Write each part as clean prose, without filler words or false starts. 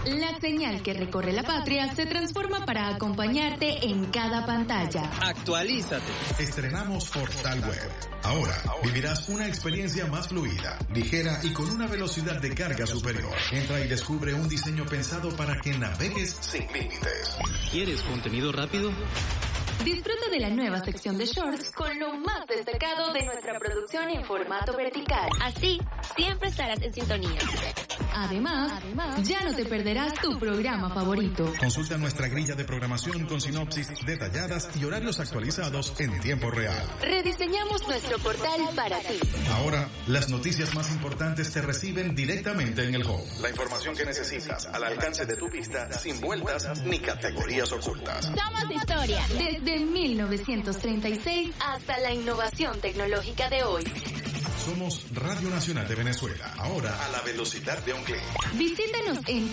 La señal que recorre la patria se transforma para acompañarte en cada pantalla. Actualízate. Estrenamos Portal Web. Ahora vivirás una experiencia más fluida, ligera y con una velocidad de carga superior. Entra y descubre un diseño pensado para que navegues sin límites. ¿Quieres contenido rápido? Disfruta de la nueva sección de shorts con lo más destacado de nuestra producción en formato vertical. Así, siempre estarás en sintonía. Además, ya no te perderás tu programa favorito. Consulta nuestra grilla de programación con sinopsis detalladas y horarios actualizados en tiempo real. Rediseñamos nuestro portal para ti. Ahora, las noticias más importantes te reciben directamente en el home. La información que necesitas al alcance de tu vista, sin vueltas ni categorías ocultas. Somos historia. Desde 1936 hasta la innovación tecnológica de hoy. Somos Radio Nacional de Venezuela, ahora a la velocidad de un clic. Visítanos en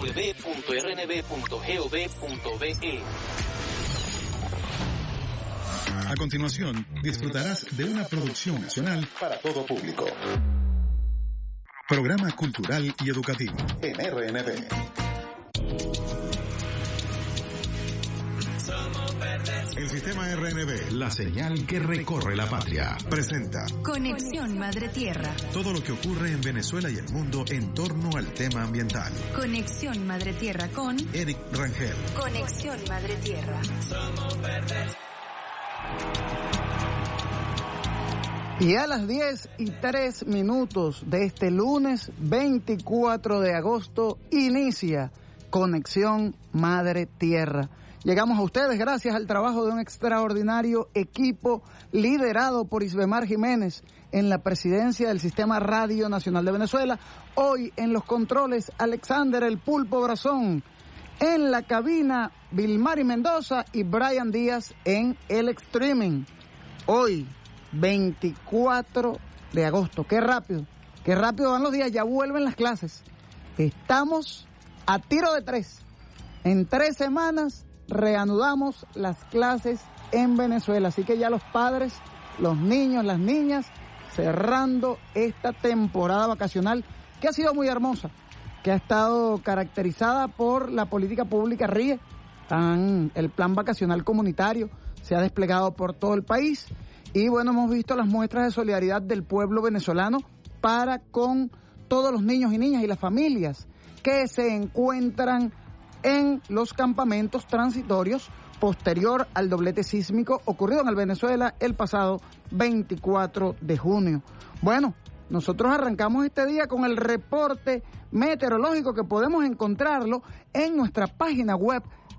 www.rnb.gov.be. A continuación, disfrutarás de una producción nacional para todo público. Programa cultural y educativo en RNB. El sistema RNB, la señal que recorre la patria, presenta Conexión Madre Tierra. todo lo que ocurre en Venezuela y el mundo en torno al tema ambiental. Conexión Madre Tierra con Eric Rangel. Conexión Madre Tierra. Y a las 10:03 de este lunes 24 de agosto inicia Conexión Madre Tierra. Llegamos a ustedes gracias al trabajo de un extraordinario equipo liderado por Isbemar Jiménez en la presidencia del Sistema Radio Nacional de Venezuela. Hoy en los controles Alexander El Pulpo Brazón, en la cabina Vilmari Mendoza y Brian Díaz en el streaming. Hoy 24 de agosto, qué rápido van los días, ya vuelven las clases. Estamos a tiro de 3. En 3 semanas reanudamos las clases en Venezuela, así que ya los padres, los niños, las niñas, cerrando esta temporada vacacional que ha sido muy hermosa, que ha estado caracterizada por la política pública RIE. El plan vacacional comunitario se ha desplegado por todo el país y bueno, hemos visto las muestras de solidaridad del pueblo venezolano para con todos los niños y niñas y las familias que se encuentran en los campamentos transitorios posterior al doblete sísmico ocurrido en el Venezuela el pasado 24 de junio. Bueno, nosotros arrancamos este día con el reporte meteorológico que podemos encontrarlo en nuestra página web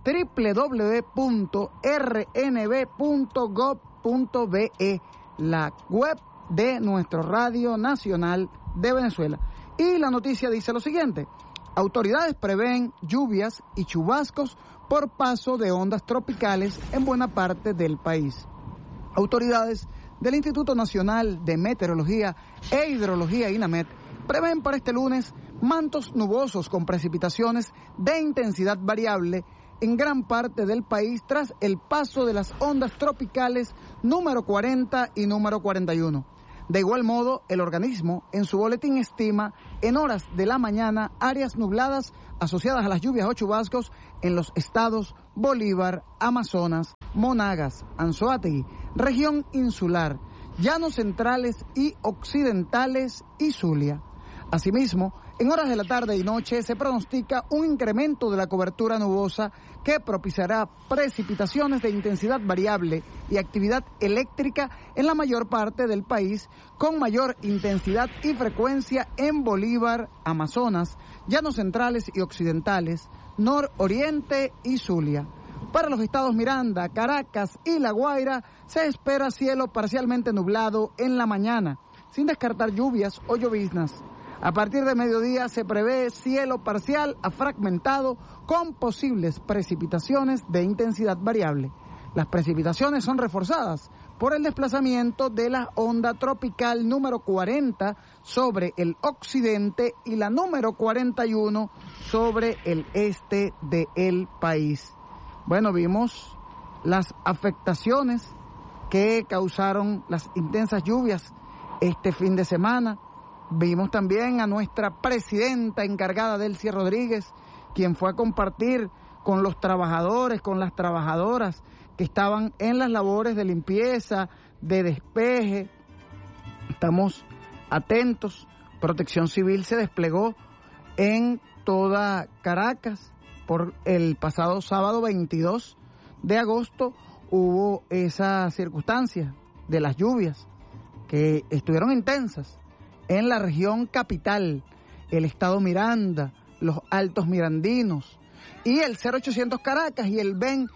www.rnb.gov.be, la web de nuestro Radio Nacional de Venezuela. Y la noticia dice lo siguiente: autoridades prevén lluvias y chubascos por paso de ondas tropicales en buena parte del país. Autoridades del Instituto Nacional de Meteorología e Hidrología, INAMET, prevén para este lunes mantos nubosos con precipitaciones de intensidad variable en gran parte del país tras el paso de las ondas tropicales número 40 y número 41. De igual modo, el organismo en su boletín estima en horas de la mañana áreas nubladas asociadas a las lluvias o chubascos en los estados Bolívar, Amazonas, Monagas, Anzoátegui, región insular, llanos centrales y occidentales y Zulia. Asimismo, en horas de la tarde y noche se pronostica un incremento de la cobertura nubosa que propiciará precipitaciones de intensidad variable y actividad eléctrica en la mayor parte del país, con mayor intensidad y frecuencia en Bolívar, Amazonas, llanos centrales y occidentales, nororiente y Zulia. Para los estados Miranda, Caracas y La Guaira se espera cielo parcialmente nublado en la mañana, sin descartar lluvias o lloviznas. A partir de mediodía se prevé cielo parcial a fragmentado con posibles precipitaciones de intensidad variable. Las precipitaciones son reforzadas por el desplazamiento de la onda tropical número 40 sobre el occidente y la número 41 sobre el este del país. Bueno, vimos las afectaciones que causaron las intensas lluvias este fin de semana. Vimos también a nuestra presidenta encargada, Delcy Rodríguez, quien fue a compartir con los trabajadores, con las trabajadoras que estaban en las labores de limpieza, de despeje. Estamos atentos. Protección Civil se desplegó en toda Caracas. Por el pasado sábado 22 de agosto hubo esa circunstancia de las lluvias que estuvieron intensas en la región capital, el estado Miranda, los Altos Mirandinos, y el 0800 Caracas y el BEN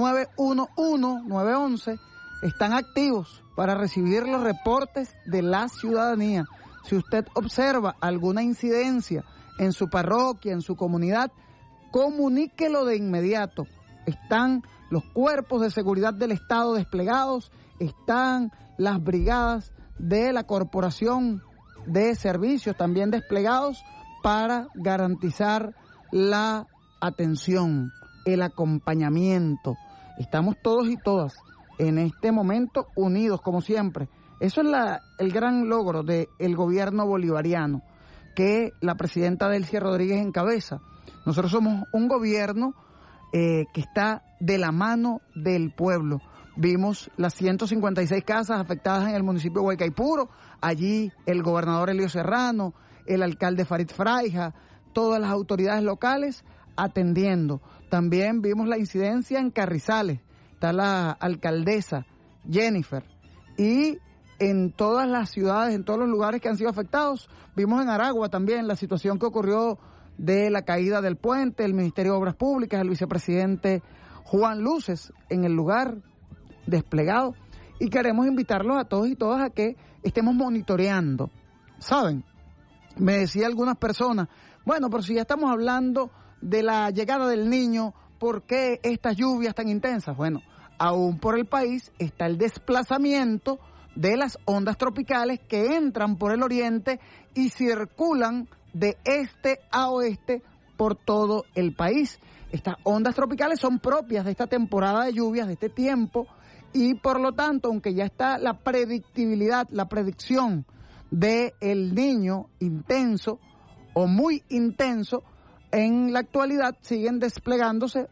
911 están activos para recibir los reportes de la ciudadanía. Si usted observa alguna incidencia en su parroquia, en su comunidad, comuníquelo de inmediato. Están los cuerpos de seguridad del Estado desplegados, están las brigadas de la Corporación de Servicios también desplegados para garantizar la atención, el acompañamiento. Estamos todos y todas en este momento unidos, como siempre. Eso es el gran logro del gobierno bolivariano que la presidenta Delcy Rodríguez encabeza. Nosotros somos un gobierno que está de la mano del pueblo. Vimos las 156 casas afectadas en el municipio de Guaycaipuro, allí el gobernador Elio Serrano, el alcalde Farid Fraija, todas las autoridades locales atendiendo. También vimos la incidencia en Carrizales, está la alcaldesa Jennifer, y en todas las ciudades, en todos los lugares que han sido afectados. Vimos en Aragua también la situación que ocurrió de la caída del puente, el Ministerio de Obras Públicas, el vicepresidente Juan Luces en el lugar desplegado, y queremos invitarlos a todos y todas a que estemos monitoreando. ¿Saben? Me decía algunas personas, bueno, pero si ya estamos hablando de la llegada del Niño, ¿por qué estas lluvias tan intensas? Bueno, aún por el país está el desplazamiento de las ondas tropicales que entran por el oriente y circulan de este a oeste por todo el país. Estas ondas tropicales son propias de esta temporada de lluvias, de este tiempo, y por lo tanto, aunque ya está la predictibilidad, la predicción de el Niño intenso o muy intenso, en la actualidad siguen desplazándose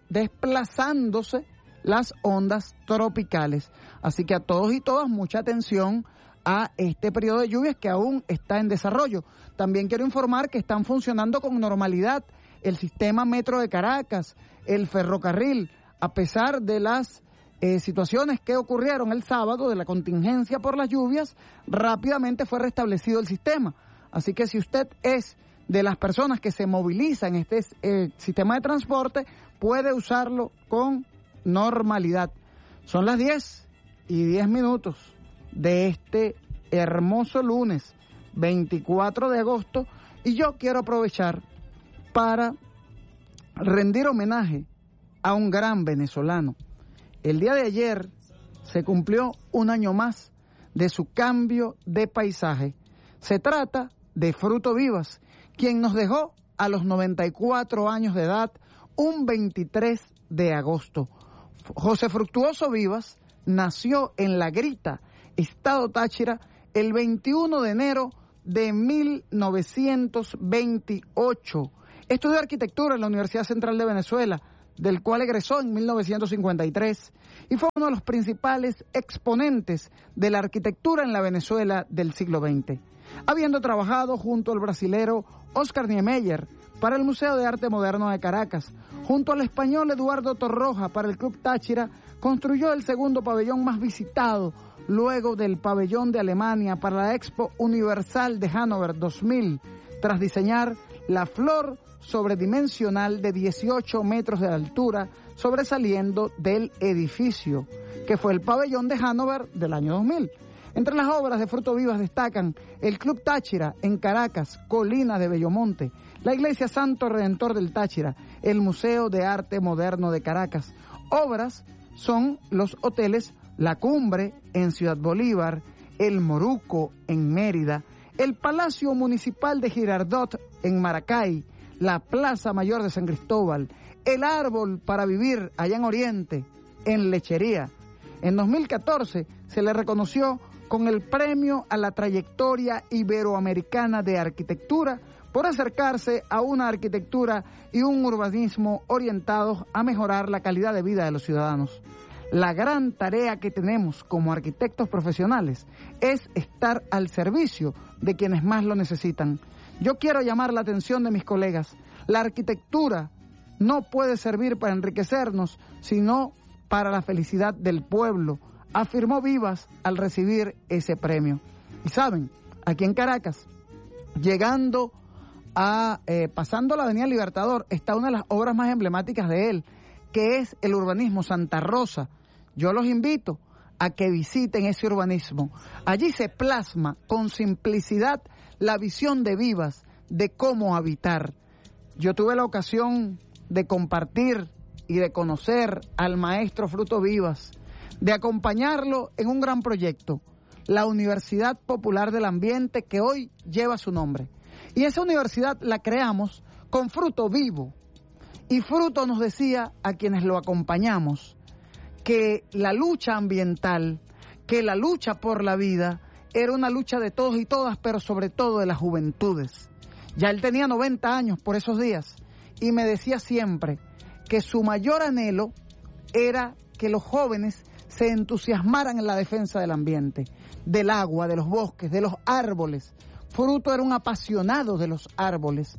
las ondas tropicales. Así que a todos y todas, mucha atención a este periodo de lluvias que aún está en desarrollo. También quiero informar que están funcionando con normalidad el sistema Metro de Caracas, el ferrocarril, a pesar de las situaciones que ocurrieron el sábado de la contingencia por las lluvias, rápidamente fue restablecido el sistema. Así que si usted es de las personas que se movilizan en este sistema de transporte, puede usarlo con normalidad. Son las 10:10 de este hermoso lunes 24 de agosto y yo quiero aprovechar para rendir homenaje a un gran venezolano. El día de ayer se cumplió un año más de su cambio de paisaje. Se trata de Fruto Vivas, quien nos dejó a los 94 años de edad un 23 de agosto. José Fructuoso Vivas nació en La Grita, estado Táchira, el 21 de enero de 1928. Estudió arquitectura en la Universidad Central de Venezuela, del cual egresó en 1953, y fue uno de los principales exponentes de la arquitectura en la Venezuela del siglo XX. Habiendo trabajado junto al brasilero Oscar Niemeyer para el Museo de Arte Moderno de Caracas, junto al español Eduardo Torroja para el Club Táchira, construyó el segundo pabellón más visitado, luego del pabellón de Alemania para la Expo Universal de Hannover 2000, tras diseñar la flor sobredimensional de 18 metros de altura sobresaliendo del edificio, que fue el pabellón de Hannover del año 2000. Entre las obras de Fruto Vivas destacan el Club Táchira en Caracas, Colina de Bellomonte, la Iglesia Santo Redentor del Táchira, el Museo de Arte Moderno de Caracas. Obras son los hoteles La Cumbre en Ciudad Bolívar, el Moruco en Mérida, el Palacio Municipal de Girardot en Maracay, la Plaza Mayor de San Cristóbal, el Árbol para Vivir allá en Oriente, en Lechería. En 2014 se le reconoció con el Premio a la Trayectoria Iberoamericana de Arquitectura por acercarse a una arquitectura y un urbanismo orientados a mejorar la calidad de vida de los ciudadanos. La gran tarea que tenemos como arquitectos profesionales es estar al servicio de quienes más lo necesitan. Yo quiero llamar la atención de mis colegas. La arquitectura no puede servir para enriquecernos, sino para la felicidad del pueblo, afirmó Vivas al recibir ese premio. Y saben, aquí en Caracas, llegando a, pasando la Avenida Libertador, está una de las obras más emblemáticas de él, que es el urbanismo Santa Rosa. Yo los invito a que visiten ese urbanismo. Allí se plasma con simplicidad la visión de Vivas de cómo habitar. Yo tuve la ocasión de compartir y de conocer al maestro Fruto Vivas, de acompañarlo en un gran proyecto, la Universidad Popular del Ambiente, que hoy lleva su nombre. Y esa universidad la creamos con Fruto vivo. Y Fruto nos decía a quienes lo acompañamos que la lucha ambiental, que la lucha por la vida, era una lucha de todos y todas, pero sobre todo de las juventudes. Ya él tenía 90 años por esos días y me decía siempre que su mayor anhelo era que los jóvenes se entusiasmaran en la defensa del ambiente, del agua, de los bosques, de los árboles. Fruto era un apasionado de los árboles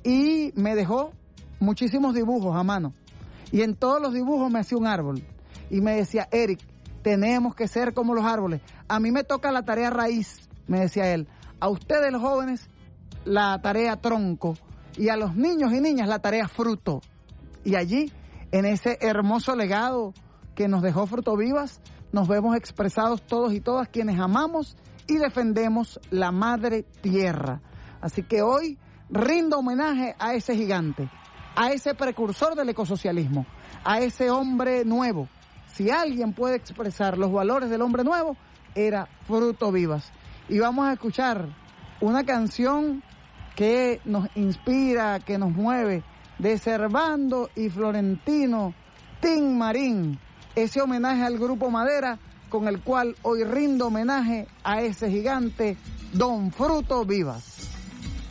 y me dejó muchísimos dibujos a mano. Y en todos los dibujos me hacía un árbol. Y me decía, Eric, tenemos que ser como los árboles. A mí me toca la tarea raíz, me decía él. A ustedes los jóvenes, la tarea tronco. Y a los niños y niñas, la tarea fruto. Y allí, en ese hermoso legado que nos dejó Fruto Vivas, nos vemos expresados todos y todas quienes amamos y defendemos la madre tierra. Así que hoy rindo homenaje a ese gigante, a ese precursor del ecosocialismo, a ese hombre nuevo. Si alguien puede expresar los valores del hombre nuevo, era Fruto Vivas. Y vamos a escuchar una canción que nos inspira, que nos mueve, de Servando y Florentino Tin Marín. Ese homenaje al Grupo Madera, con el cual hoy rindo homenaje a ese gigante, Don Fruto Vivas.